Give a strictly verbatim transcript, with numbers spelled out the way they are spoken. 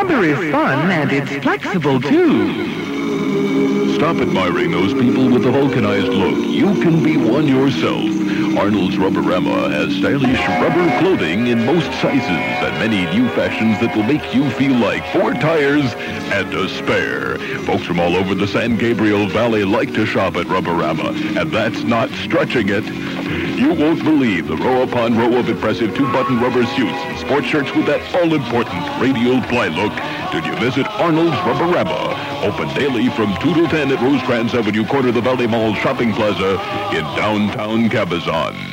Rubber is fun, and it's flexible, too. Stop admiring those people with the vulcanized look. You can be one yourself. Arnold's Rubberama has stylish rubber clothing in most sizes and many new fashions that will make you feel like four tires and a spare. Folks from all over the San Gabriel Valley like to shop at Rubberama, and that's not stretching it. You won't believe the row upon row of impressive two-button rubber suits and sports shirts with that all-important radial ply look till you visit Arnold's Rubberama. Open daily from two to ten at Rosecrans Avenue, corner of the Valley Mall Shopping Plaza in downtown Cabazon.